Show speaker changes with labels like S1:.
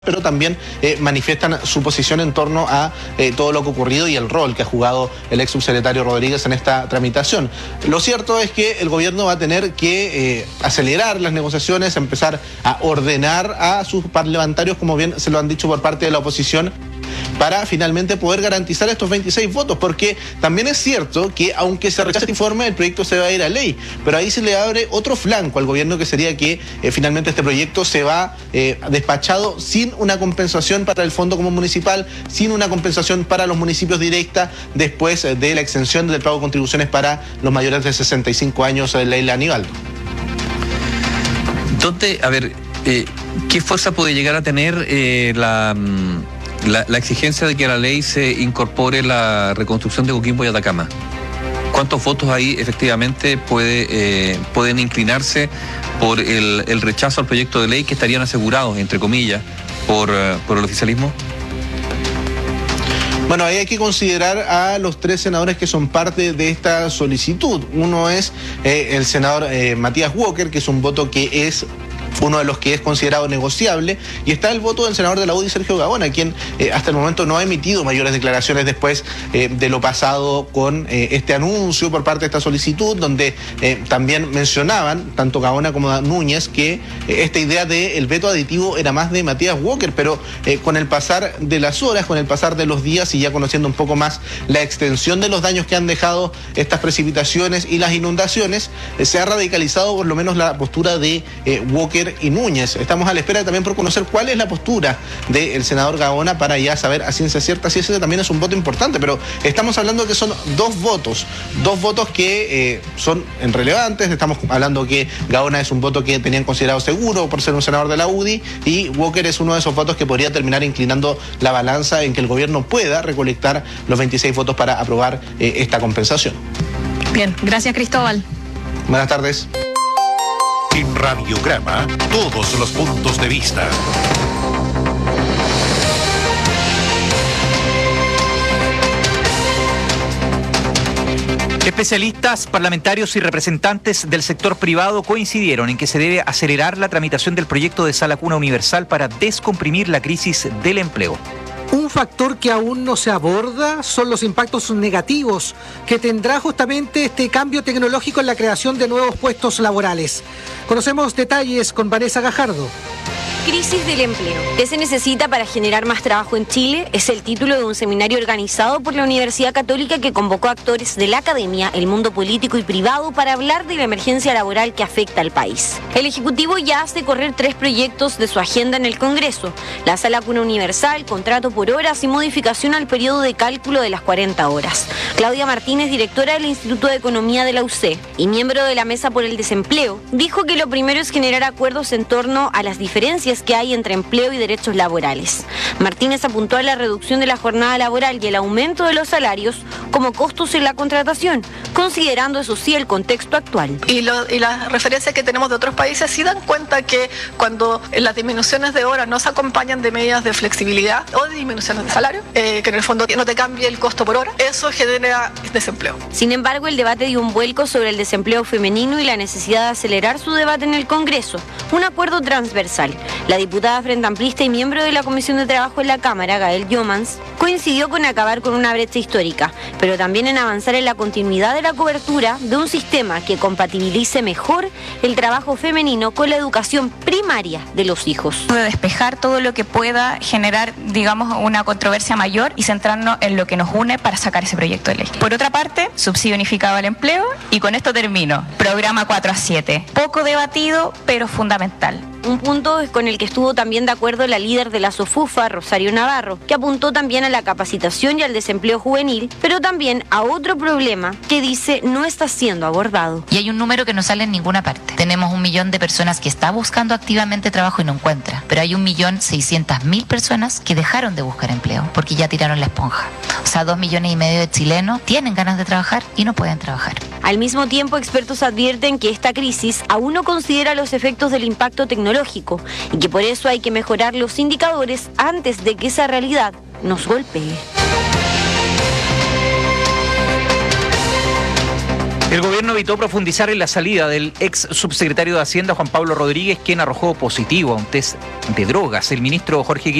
S1: pero también manifiestan su posición en torno a todo lo que ha ocurrido y el rol que ha jugado el ex subsecretario Rodríguez en esta tramitación. Lo cierto es que el gobierno va a tener que acelerar las negociaciones, empezar a ordenar a sus parlamentarios, como bien se lo han dicho por parte de la oposición, para finalmente poder garantizar estos 26 votos, porque también es cierto que aunque se rechace este informe, el proyecto se va a ir a ley, pero ahí se le abre otro flanco al gobierno, que sería que finalmente este proyecto se va despachado sin una compensación para el Fondo Común Municipal, sin una compensación para los municipios directa, después de la exención del pago de contribuciones para los mayores de 65 años de Leila Aníbaldo.
S2: ¿Dónde, a ver, qué fuerza puede llegar a tener la exigencia de que a la ley se incorpore la reconstrucción de Coquimbo y Atacama? ¿Cuántos votos ahí efectivamente pueden inclinarse por el rechazo al proyecto de ley, que estarían asegurados, entre comillas, por el oficialismo?
S1: Bueno, ahí hay que considerar a los 3 senadores que son parte de esta solicitud. Uno es el senador Matías Walker, que es un voto que es uno de los que es considerado negociable, y está el voto del senador de la UDI, Sergio Gaona, quien hasta el momento no ha emitido mayores declaraciones después de lo pasado con este anuncio por parte de esta solicitud, donde también mencionaban, tanto Gaona como Núñez, que esta idea del veto aditivo era más de Matías Walker, pero con el pasar de las horas, con el pasar de los días y ya conociendo un poco más la extensión de los daños que han dejado estas precipitaciones y las inundaciones, se ha radicalizado por lo menos la postura de Walker y Núñez. Estamos a la espera también por conocer cuál es la postura del senador Gaona, para ya saber a ciencia cierta si ese también es un voto importante, pero estamos hablando que son dos votos que son irrelevantes. Estamos hablando que Gaona es un voto que tenían considerado seguro por ser un senador de la UDI, y Walker es uno de esos votos que podría terminar inclinando la balanza en que el gobierno pueda recolectar los 26 votos para aprobar esta compensación.
S3: Bien, gracias, Cristóbal.
S1: Buenas tardes.
S4: En Radiograma, todos los puntos de vista.
S5: Especialistas, parlamentarios y representantes del sector privado coincidieron en que se debe acelerar la tramitación del proyecto de Sala Cuna Universal para descomprimir la crisis del empleo.
S6: Un factor que aún no se aborda son los impactos negativos que tendrá justamente este cambio tecnológico en la creación de nuevos puestos laborales. Conocemos detalles con Vanessa Gajardo.
S7: Crisis del empleo. ¿Qué se necesita para generar más trabajo en Chile? Es el título de un seminario organizado por la Universidad Católica, que convocó a actores de la academia, el mundo político y privado para hablar de la emergencia laboral que afecta al país. El Ejecutivo ya hace correr 3 proyectos de su agenda en el Congreso: la Sala Cuna Universal, contrato por horas y modificación al periodo de cálculo de las 40 horas. Claudia Martínez, directora del Instituto de Economía de la UC y miembro de la Mesa por el Desempleo, dijo que lo primero es generar acuerdos en torno a las diferencias que hay entre empleo y derechos laborales. Martínez apuntó a la reducción de la jornada laboral y el aumento de los salarios como costos en la contratación, considerando eso sí el contexto actual.
S8: Y las referencias que tenemos de otros países sí dan cuenta que cuando las disminuciones de horas no se acompañan de medidas de flexibilidad o de disminuciones de salario, que en el fondo no te cambie el costo por hora, eso genera desempleo.
S7: Sin embargo, el debate dio un vuelco sobre el desempleo femenino y la necesidad de acelerar su debate en el Congreso, un acuerdo transversal. La diputada frente amplista y miembro de la Comisión de Trabajo en la Cámara, Gael Yomans, coincidió con acabar con una brecha histórica, pero también en avanzar en la continuidad de la cobertura de un sistema que compatibilice mejor el trabajo femenino con la educación primaria de los hijos.
S9: De despejar todo lo que pueda generar, digamos, una controversia mayor y centrarnos en lo que nos une para sacar ese proyecto de ley. Por otra parte, subsidio unificado al empleo, y con esto termino. Programa 4-7, poco debatido, pero fundamental.
S7: Un punto es con el que estuvo también de acuerdo la líder de la SOFUFA, Rosario Navarro, que apuntó también a la capacitación y al desempleo juvenil, pero también a otro problema que dice no está siendo abordado.
S10: Y hay un número que no sale en ninguna parte. Tenemos 1 millón de personas que está buscando activamente trabajo y no encuentra, pero hay 1.600.000 personas que dejaron de buscar empleo porque ya tiraron la esponja. O sea, 2,5 millones de chilenos tienen ganas de trabajar y no pueden trabajar.
S7: Al mismo tiempo, expertos advierten que esta crisis aún no considera los efectos del impacto tecnológico y que por eso hay que mejorar los indicadores antes de que esa realidad nos golpee.
S5: El gobierno evitó profundizar en la salida del ex subsecretario de Hacienda, Juan Pablo Rodríguez, quien arrojó positivo a un test de drogas. El ministro Jorge